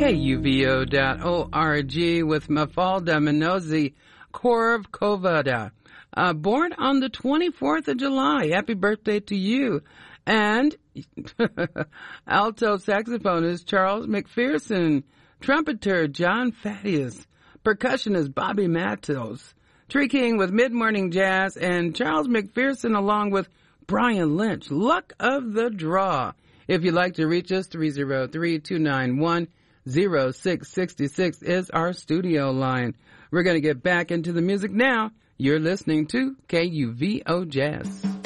KUVO.org with Mafalda Minozi Korvkovada. Born on the 24th of July. Happy birthday to you. And alto saxophonist Charles McPherson, trumpeter John Thaddeus, percussionist Bobby Matos, Tree King with Mid-Morning Jazz, and Charles McPherson along with Brian Lynch. Luck of the draw. If you'd like to reach us, 303-291-0666 is our studio line. We're going to get back into the music now. You're listening to KUVO Jazz.